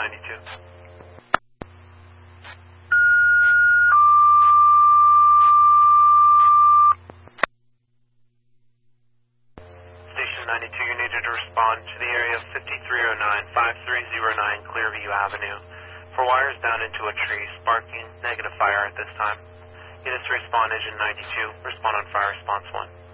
92. Station 92, you needed to respond to the area of 5309-5309 Clearview Avenue for wires down into a tree, sparking negative fire at this time. Units to respond, engine 92. Respond on fire response 1.